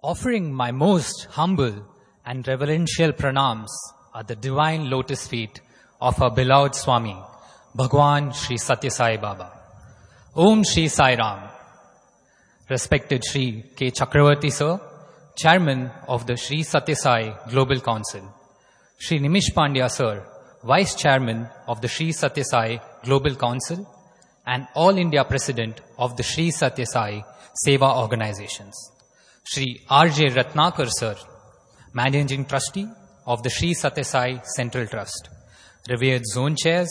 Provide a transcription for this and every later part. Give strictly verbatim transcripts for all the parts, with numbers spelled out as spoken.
offering my most humble and reverential pranams at the divine lotus feet of our beloved Swami, Bhagwan Sri Satya Sai Baba. Om Shri Sai Ram. Respected Shri K. Chakravarti Sir, Chairman of the Sri Satya Sai Global Council. Shri Nimish Pandya Sir, Vice Chairman of the Sri Satya Sai Global Council and All India President of the Sri Satya Sai Seva Organizations. Shri R J Ratnakar Sir, Managing Trustee of the Sri Satya Sai Central Trust. Revered Zone Chairs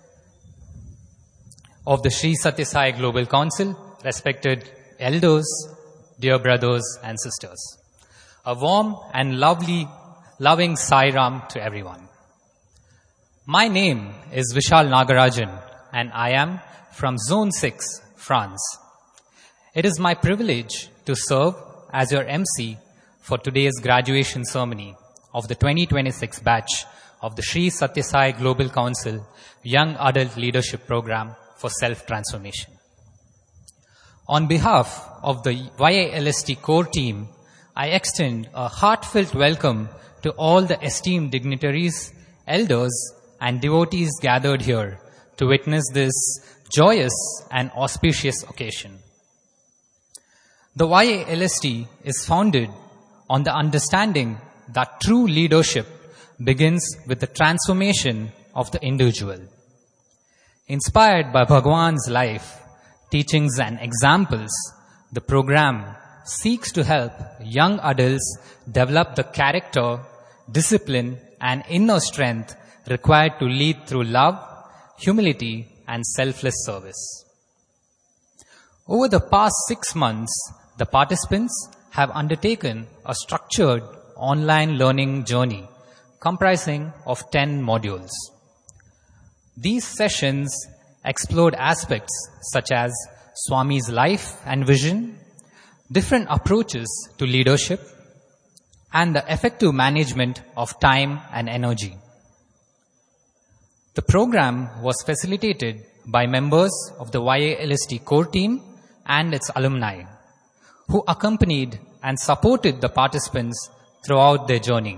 of the Sri Satya Sai Global Council, respected elders, dear brothers and sisters. A warm and lovely, loving Sai Ram to everyone. My name is Vishal Nagarajan and I am from Zone six, France. It is my privilege to serve as your M C for today's graduation ceremony of the twenty twenty-six batch of the Sri Satya Sai Global Council Young Adult Leadership Program for Self-Transformation. On behalf of the Y A L S T core team, I extend a heartfelt welcome to all the esteemed dignitaries, elders, and devotees gathered here to witness this joyous and auspicious occasion. The Y A L S T is founded on the understanding that true leadership begins with the transformation of the individual. Inspired by Bhagwan's life, teachings and examples, the program seeks to help young adults develop the character, discipline, and inner strength required to lead through love, humility, and selfless service. Over the past six months, the participants have undertaken a structured online learning journey comprising of ten modules. These sessions explored aspects such as Swami's life and vision, different approaches to leadership, and the effective management of time and energy. The program was facilitated by members of the Y A L S T core team and its alumni, who accompanied and supported the participants throughout their journey.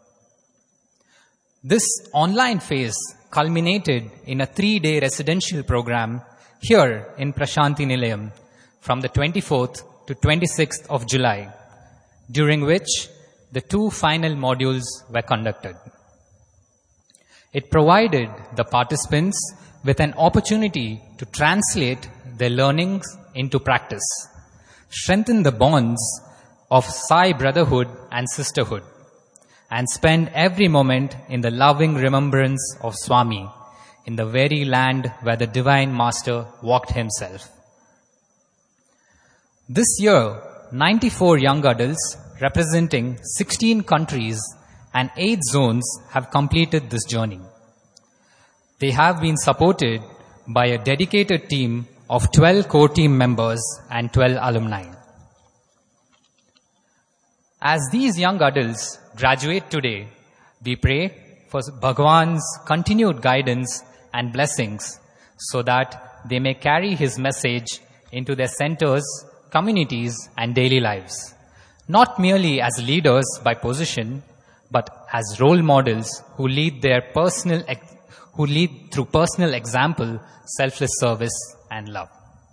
This online phase culminated in a three-day residential program here in Prashanti Nilayam from the twenty-fourth to twenty-sixth of July, during which the two final modules were conducted. It provided the participants with an opportunity to translate their learnings into practice, strengthen the bonds of Sai brotherhood and sisterhood, and spend every moment in the loving remembrance of Swami in the very land where the Divine Master walked himself. This year, ninety-four young adults representing sixteen countries and eight zones have completed this journey. They have been supported by a dedicated team of twelve core team members and twelve alumni. As these young adults graduate today, we pray for Bhagwan's continued guidance and blessings so that they may carry his message into their centers, communities, and daily lives, not merely as leaders by position, but as role models who lead their personal, who lead through personal example, selfless service, and love.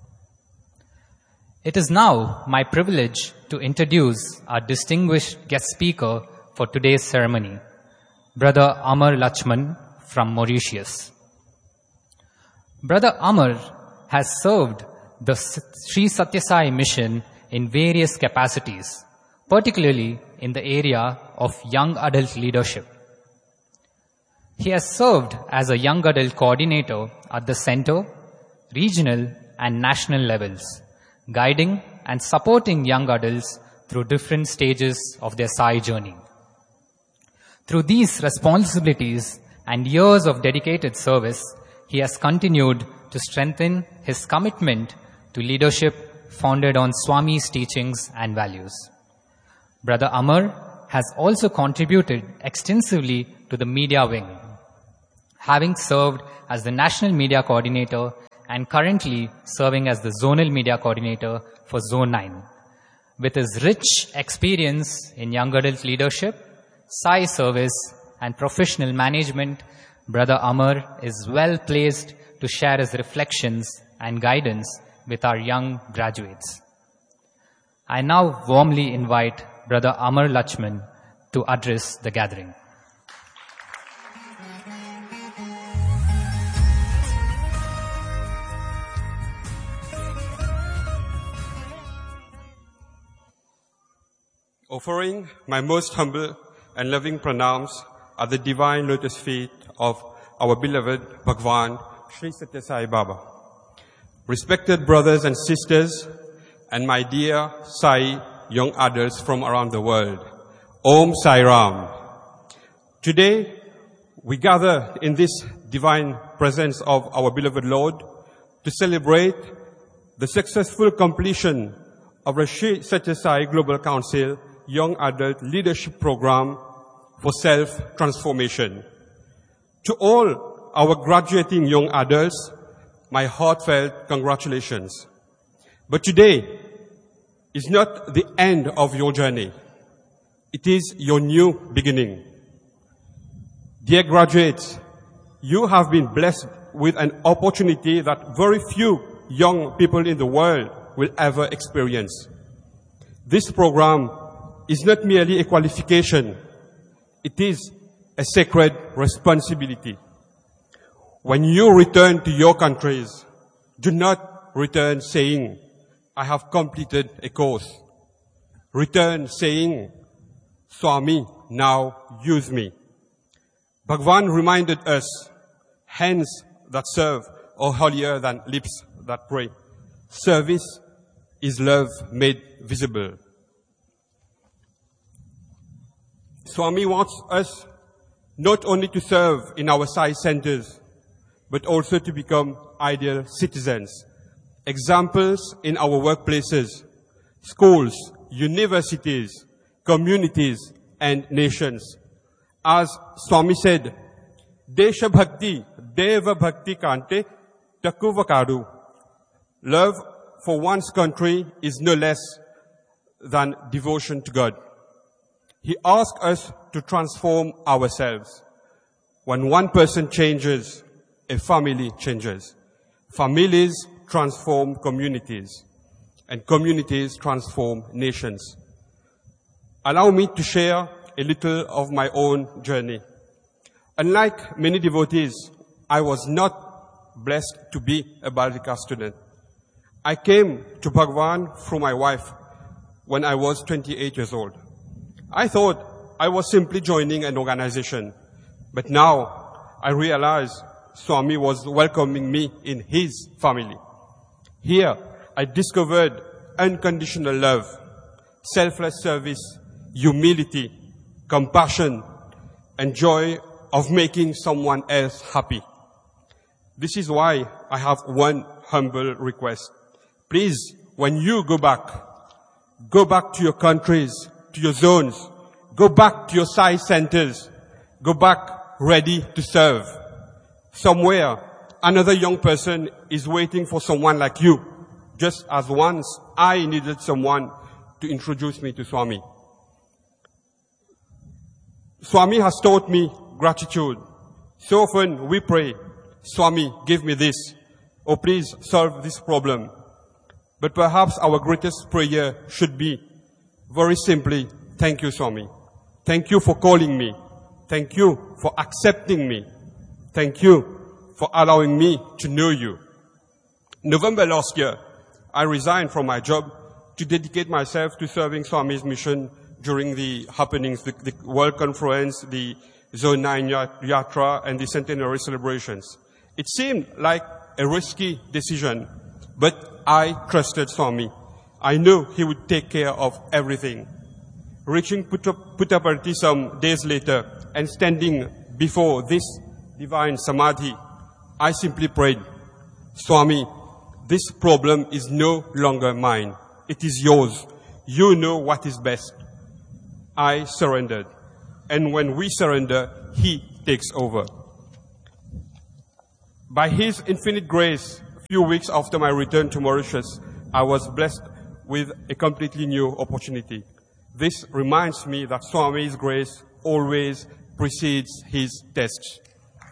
It is now my privilege to introduce our distinguished guest speaker for today's ceremony, Brother Amar Lachman from Mauritius. Brother Amar has served the Sri Satya Sai mission in various capacities, particularly in the area of young adult leadership. He has served as a young adult coordinator at the center, regional, and national levels, guiding and supporting young adults through different stages of their Sai journey. Through these responsibilities and years of dedicated service, he has continued to strengthen his commitment to leadership founded on Swami's teachings and values. Brother Amar has also contributed extensively to the media wing, having served as the National Media Coordinator and currently serving as the Zonal Media Coordinator for Zone nine. With his rich experience in young adult leadership, Sai service, and professional management, Brother Amar is well placed to share his reflections and guidance with our young graduates. I now warmly invite Brother Amar Lachman to address the gathering. Offering my most humble and loving pranams at the divine lotus feet of our beloved Bhagwan Sri Satya Sai Baba. Respected brothers and sisters, and my dear Sai young adults from around the world, Om Sai Ram. Today, we gather in this divine presence of our beloved Lord to celebrate the successful completion of the Sri Satya Sai Global Council Young Adult Leadership Program for Self-Transformation. To all our graduating young adults, my heartfelt congratulations. But today is not the end of your journey. It is your new beginning. Dear graduates, you have been blessed with an opportunity that very few young people in the world will ever experience. This program is not merely a qualification. It is a sacred responsibility. When you return to your countries, do not return saying, I have completed a course. Return saying, Swami, now use me. Bhagwan reminded us, hands that serve are holier than lips that pray. Service is love made visible. Swami wants us not only to serve in our Sai centers, but also to become ideal citizens, examples in our workplaces, schools, universities, communities, and nations. As Swami said, Desha Bhakti, Deva Bhakti Kante, Takuvakadu. Love for one's country is no less than devotion to God. He asks us to transform ourselves. When one person changes, a family changes. Families transform communities, and communities transform nations. Allow me to share a little of my own journey. Unlike many devotees, I was not blessed to be a Baldika student. I came to Bhagwan through my wife when I was twenty-eight years old. I thought I was simply joining an organization, but now I realize Swami was welcoming me in his family. Here, I discovered unconditional love, selfless service, humility, compassion, and joy of making someone else happy. This is why I have one humble request. Please, when you go back, go back to your countries, to your zones, go back to your Sai centers, go back ready to serve. Somewhere, another young person is waiting for someone like you, just as once I needed someone to introduce me to Swami. Swami has taught me gratitude. So often we pray, Swami, give me this, or please solve this problem. But perhaps our greatest prayer should be, very simply, thank you, Swami. Thank you for calling me. Thank you for accepting me. Thank you for allowing me to know you. November last year, I resigned from my job to dedicate myself to serving Swami's mission during the happenings, the, the World Conference, the Zone nine Yatra, and the centenary celebrations. It seemed like a risky decision, but I trusted Swami. I knew he would take care of everything. Reaching Puttaparthi some days later and standing before this divine samadhi, I simply prayed, Swami, this problem is no longer mine. It is yours. You know what is best. I surrendered. And when we surrender, He takes over. By His infinite grace, a few weeks after my return to Mauritius, I was blessed with a completely new opportunity. This reminds me that Swami's grace always precedes his tests.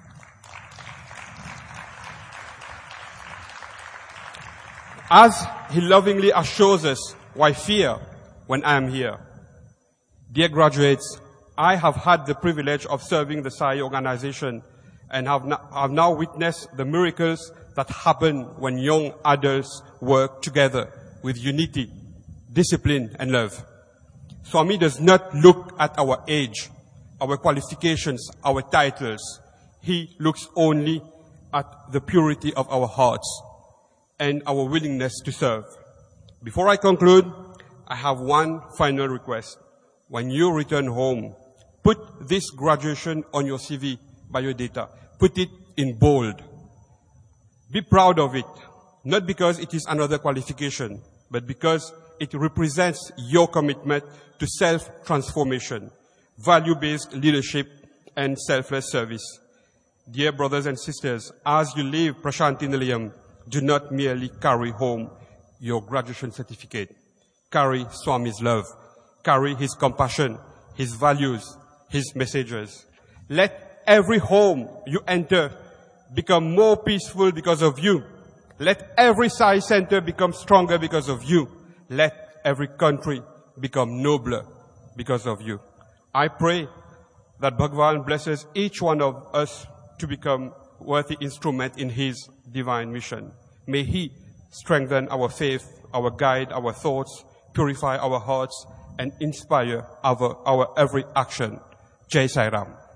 As he lovingly assures us, why fear when I am here? Dear graduates, I have had the privilege of serving the Sai organization and have now, have now witnessed the miracles that happen when young adults work together with unity, discipline, and love. Swami does not look at our age, our qualifications, our titles. He looks only at the purity of our hearts and our willingness to serve. Before I conclude, I have one final request. When you return home, put this graduation on your C V, biodata. Put it in bold. Be proud of it, not because it is another qualification, but because it represents your commitment to self-transformation, value-based leadership, and selfless service. Dear brothers and sisters, as you leave Prashanthi Nilayam, do not merely carry home your graduation certificate. Carry Swami's love. Carry his compassion, his values, his messages. Let every home you enter become more peaceful because of you. Let every Sai center become stronger because of you. Let every country become nobler because of you. I pray that Bhagavan blesses each one of us to become worthy instrument in his divine mission. May he strengthen our faith, our guide, our thoughts, purify our hearts, and inspire our, our every action. Jai Sai Ram.